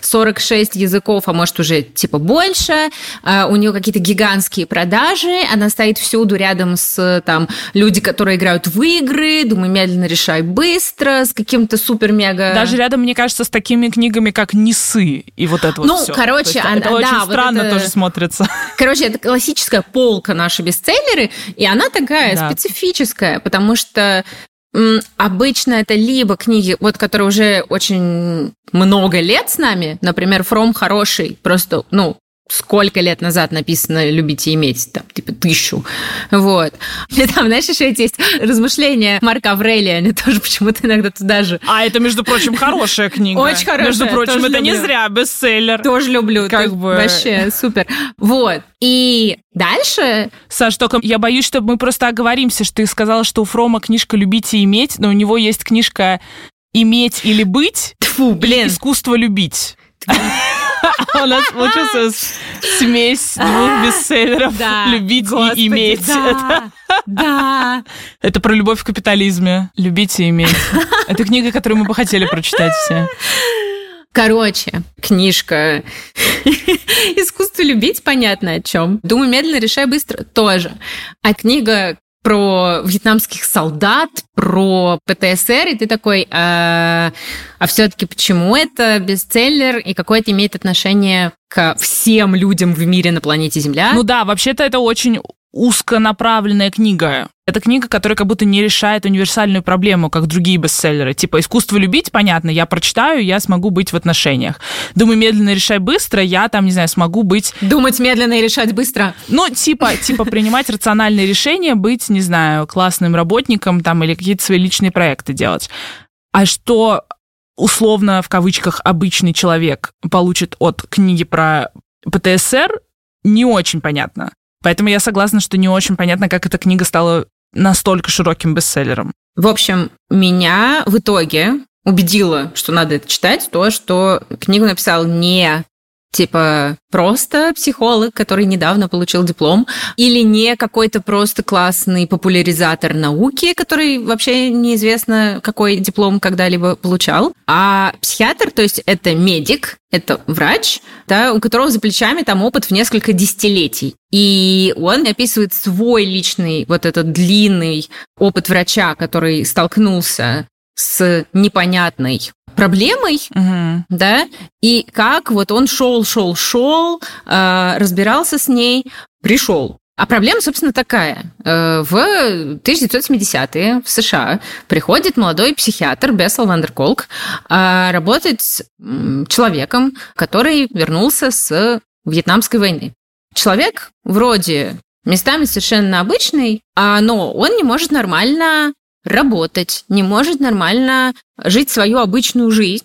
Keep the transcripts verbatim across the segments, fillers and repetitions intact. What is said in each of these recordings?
сорок шесть языков, а может уже типа больше. У нее какие-то гигантские продажи. Она стоит всюду рядом с там люди, которые играют в игры. Думай медленно, решай быстро. С каким-то супер-мега... Даже рядом, мне кажется, с такими книгами, как «Несы» и вот это ну, вот все. короче, она, это да, очень вот странно это... тоже смотрится. Короче, это классическая полка наши бестселлеры, и она такая да. специфическая, потому что м, обычно это либо книги, вот, которые уже очень много лет с нами, например, «Фром» хороший, просто, ну, сколько лет назад написано «любить и иметь», там, типа, тысячу, вот. И там, знаешь, еще есть размышления Марка Аврелия, они тоже почему-то иногда туда же... А это, между прочим, хорошая книга. Очень хорошая. Между прочим, это люблю. Не зря бестселлер. Тоже люблю. Как бы... Вообще, супер. Вот. И дальше... Саш, только я боюсь, что мы просто оговоримся, что ты сказала, что у Фрома книжка «Любить и иметь», но у него есть книжка «Иметь или быть» Тьфу, блин. и «Искусство любить». У нас получился смесь двух бестселлеров да, «Любить Господи, и иметь». Да, это... да. Это про любовь в капитализме. «Любить и иметь». Это книга, которую мы бы хотели прочитать все. Короче, книжка «Искусство любить», понятно о чем. «Думай медленно, решай быстро» тоже. А книга про вьетнамских солдат, про ПТСР, и ты такой, а, а все-таки почему это бестселлер, и какое это имеет отношение к всем людям в мире на планете Земля? Ну да, вообще-то это очень узконаправленная книга. Это книга, которая как будто не решает универсальную проблему, как другие бестселлеры. Типа «Искусство любить», понятно, я прочитаю, я смогу быть в отношениях. «Думай медленно, решай быстро», я там, не знаю, смогу быть... Думать медленно и решать быстро. Ну, типа, типа принимать рациональные решения, быть, не знаю, классным работником там или какие-то свои личные проекты делать. А что, условно, в кавычках, обычный человек получит от книги про ПТСР, не очень понятно. Поэтому я согласна, что не очень понятно, как эта книга стала настолько широким бестселлером. В общем, меня в итоге убедило, что надо это читать, то, что книгу написал не типа просто психолог, который недавно получил диплом, или не какой-то просто классный популяризатор науки, который вообще неизвестно, какой диплом когда-либо получал, а психиатр, то есть это медик, это врач, да, у которого за плечами там опыт в несколько десятилетий. И он описывает свой личный вот этот длинный опыт врача, который столкнулся с непонятной проблемой, угу. да, и как вот он шел, шел, шел, э, разбирался с ней, пришел. А проблема, собственно, такая. Э, в тысяча девятьсот семидесятые в США приходит молодой психиатр Бессел Вандерколк э, работать с э, человеком, который вернулся с Вьетнамской войны. Человек вроде местами совершенно обычный, но он не может нормально работать, не может нормально жить свою обычную жизнь.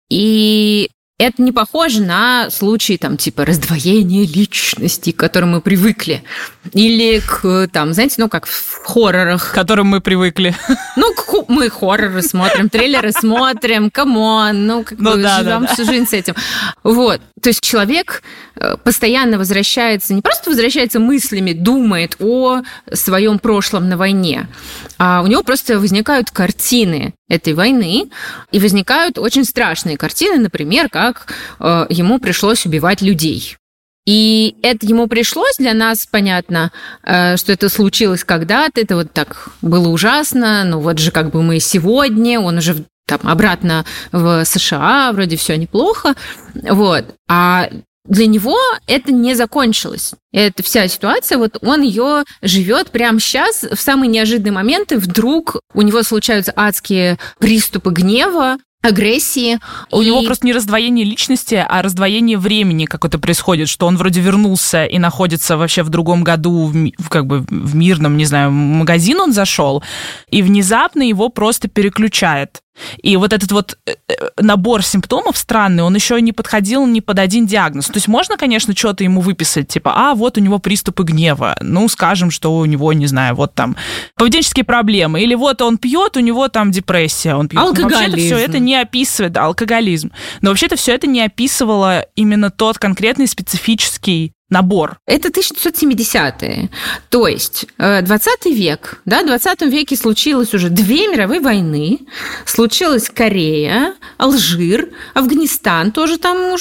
И это не похоже на случаи, там, типа, раздвоения личности, к которым мы привыкли. Или к, там, знаете, ну, как в хоррорах. К которым мы привыкли. Ну, к, мы хорроры смотрим, трейлеры смотрим, камон, ну, как ну, бы да, живем да, да. всю жизнь с этим. Вот. То есть человек постоянно возвращается, не просто возвращается мыслями, думает о своем прошлом на войне, а у него просто возникают картины этой войны, и возникают очень страшные картины, например, как э, ему пришлось убивать людей. И это ему пришлось, для нас понятно, э, что это случилось когда-то, это вот так было ужасно, ну вот же как бы мы сегодня, он уже там обратно в США, вроде все неплохо, вот, а для него это не закончилось. Эта вся ситуация, вот он ее живет прямо сейчас, в самые неожиданные моменты, вдруг у него случаются адские приступы гнева, агрессии. У и... него просто не раздвоение личности, а раздвоение времени какое-то происходит, что он вроде вернулся и находится вообще в другом году, в, как бы в мирном, не знаю, магазин он зашел, и внезапно его просто переключает. И вот этот вот набор симптомов странный, он еще не подходил ни под один диагноз. То есть можно, конечно, что-то ему выписать, типа, а, вот у него приступы гнева, ну, скажем, что у него, не знаю, вот там поведенческие проблемы, или вот он пьет, у него там депрессия, он пьет. Алкоголизм. Вообще-то все это не описывает, да, алкоголизм. Но вообще-то все это не описывало именно тот конкретный специфический набор. Это тысяча девятьсот семидесятые. То есть двадцатый век. Да, в двадцатом веке случилось уже две мировые войны. Случилась Корея, Алжир, Афганистан тоже там